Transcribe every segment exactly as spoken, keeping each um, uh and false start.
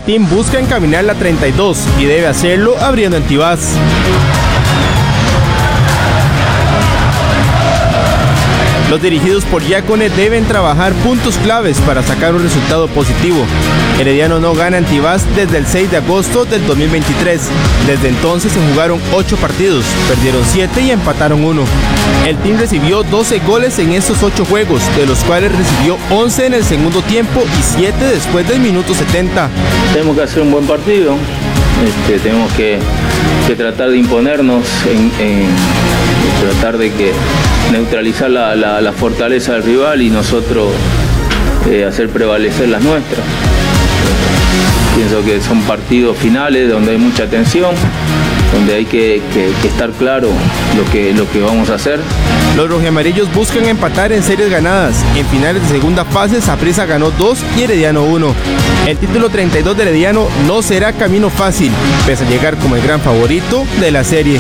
team busca encaminar la treinta y dos y debe hacerlo abriendo en Tibás. Los dirigidos por Yácone deben trabajar puntos claves para sacar un resultado positivo. Herediano no gana en Tibás desde el seis de agosto del dos mil veintitrés. Desde entonces se jugaron ocho partidos, perdieron siete y empataron uno. El team recibió doce goles en estos ocho juegos, de los cuales recibió once en el segundo tiempo y siete después del minuto setenta. Tenemos que hacer un buen partido, este, tenemos que, que tratar de imponernos, en, en, tratar de que neutralizar la, la, la fortaleza del rival y nosotros eh, hacer prevalecer las nuestras. Pienso que son partidos finales donde hay mucha tensión, donde hay que, que, que estar claro lo que, lo que vamos a hacer. Los rojiamarillos buscan empatar en series ganadas. En finales de segunda fase, Saprissa ganó dos y Herediano uno. El título treinta y dos de Herediano no será camino fácil, pese a llegar como el gran favorito de la serie.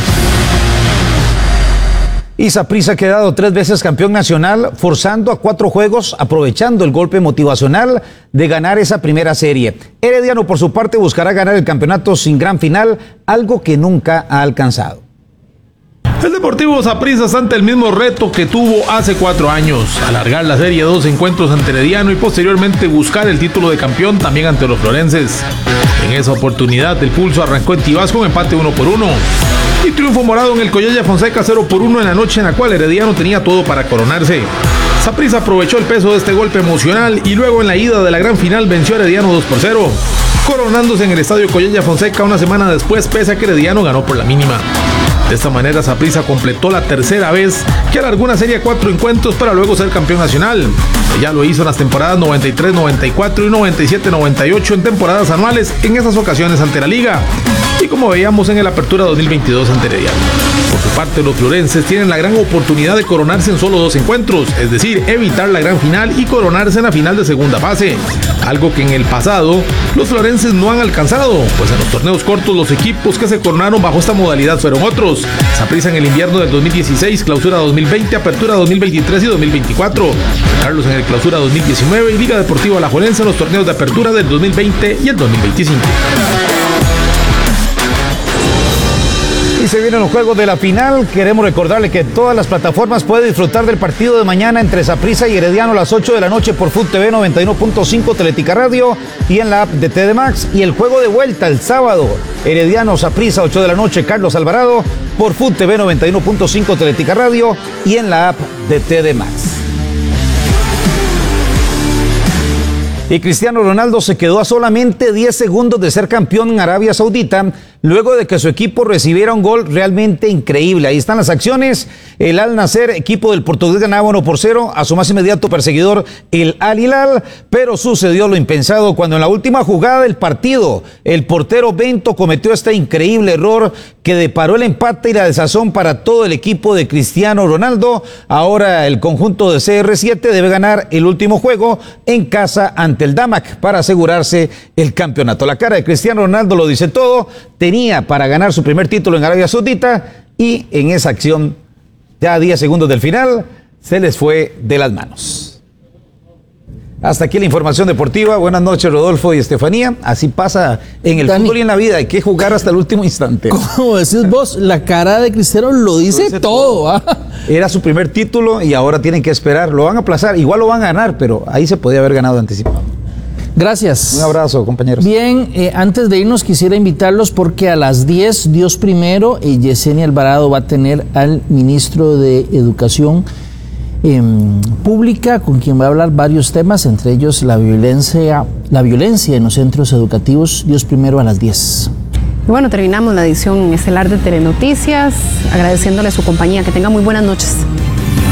Y Saprissa ha quedado tres veces campeón nacional, forzando a cuatro juegos, aprovechando el golpe motivacional de ganar esa primera serie. Herediano, por su parte, buscará ganar el campeonato sin gran final, algo que nunca ha alcanzado. El Deportivo Saprissa está ante el mismo reto que tuvo hace cuatro años, alargar la serie de dos encuentros ante Herediano y posteriormente buscar el título de campeón también ante los florenses. En esa oportunidad, el pulso arrancó en Tibás con empate uno por uno. Y triunfo morado en el Collella Fonseca cero por uno en la noche en la cual Herediano tenía todo para coronarse. Saprissa aprovechó el peso de este golpe emocional y luego en la ida de la gran final venció a Herediano dos por cero, coronándose en el estadio Collella Fonseca una semana después, pese a que Herediano ganó por la mínima. De esta manera, Saprissa completó la tercera vez que alargó una serie a cuatro encuentros para luego ser campeón nacional. Ya lo hizo en las temporadas noventa y tres noventa y cuatro y noventa y siete noventa y ocho en temporadas anuales, en esas ocasiones ante la Liga. Y como veíamos en el Apertura dos mil veintidós ante Herediano. Por su parte, los florenses tienen la gran oportunidad de coronarse en solo dos encuentros, es decir, evitar la gran final y coronarse en la final de segunda fase. Algo que en el pasado los florenses no han alcanzado, pues en los torneos cortos los equipos que se coronaron bajo esta modalidad fueron otros. Saprissa en el invierno del dos mil dieciséis, Clausura dos mil veinte, Apertura dos mil veintitrés y dos mil veinticuatro. Carlos en el Clausura dos mil diecinueve y Liga Deportiva Alajuelense en los torneos de Apertura del dos mil veinte y el dos mil veinticinco. Y se vienen los juegos de la final. Queremos recordarle que todas las plataformas pueden disfrutar del partido de mañana entre Saprissa y Herediano a las ocho de la noche por Food T V noventa y uno punto cinco Teletica Radio y en la app de T D Max. Y el juego de vuelta el sábado, Herediano Saprissa ocho de la noche, Carlos Alvarado por Food T V noventa y uno punto cinco Teletica Radio y en la app de T D Max. Y Cristiano Ronaldo se quedó a solamente diez segundos de ser campeón en Arabia Saudita, luego de que su equipo recibiera un gol realmente increíble. Ahí están las acciones. El Al Nassr, equipo del portugués, ganaba uno por cero a su más inmediato perseguidor, el Al Hilal, pero sucedió lo impensado cuando en la última jugada del partido, el portero Bento cometió este increíble error que deparó el empate y la desazón para todo el equipo de Cristiano Ronaldo. Ahora el conjunto de C R siete debe ganar el último juego en casa ante el Damac para asegurarse el campeonato. La cara de Cristiano Ronaldo lo dice todo. Tenía para ganar su primer título en Arabia Saudita y en esa acción, ya a diez segundos del final, se les fue de las manos. Hasta aquí la información deportiva. Buenas noches, Rodolfo y Estefanía. Así pasa en el Dani, fútbol y en la vida. Hay que jugar hasta el último instante. Como decís vos, la cara de Cristiano lo dice, lo dice todo. todo. Era su primer título y ahora tienen que esperar. Lo van a aplazar. Igual lo van a ganar, pero ahí se podía haber ganado anticipado. Gracias. Un abrazo, compañeros. Bien, eh, antes de irnos quisiera invitarlos porque a las diez, Dios primero, y Yesenia Alvarado va a tener al ministro de Educación eh, Pública, con quien va a hablar varios temas, entre ellos la violencia, la violencia en los centros educativos. Dios primero a las diez. Bueno, terminamos la edición estelar de Telenoticias, agradeciéndole su compañía. Que tenga muy buenas noches.